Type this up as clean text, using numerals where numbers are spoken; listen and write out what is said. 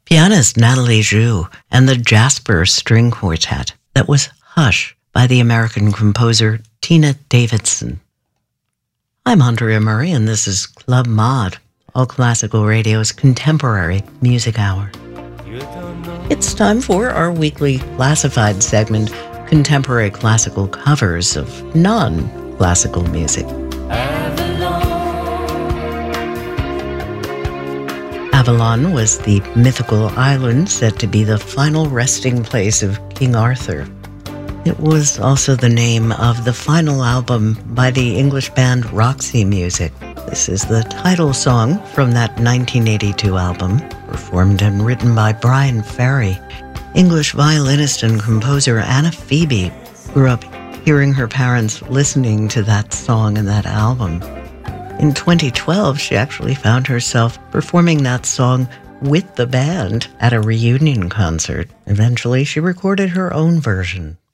pianist Nathalie Joux and the Jasper String Quartet. That was Hush by the American composer Tina Davidson. I'm Andrea Murray, and this is Club Mod, All Classical Radio's contemporary music hour. It's time for our weekly classified segment, Contemporary Classical Covers of non-classical music. Avalon was the mythical island said to be the final resting place of King Arthur. It was also the name of the final album by the English band Roxy Music. This is the title song from that 1982 album, performed and written by Brian Ferry. English violinist and composer Anna Phoebe grew up hearing her parents listening to that song and that album. In 2012, she actually found herself performing that song with the band at a reunion concert. Eventually, she recorded her own version.